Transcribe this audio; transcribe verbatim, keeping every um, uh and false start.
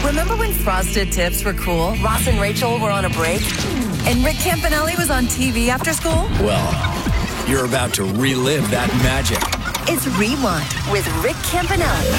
Remember when Frosted Tips were cool? Ross and Rachel were on a break? And Rick Campanelli was on T V after school? Well, you're about to relive that magic. It's Rewind with Rick Campanelli.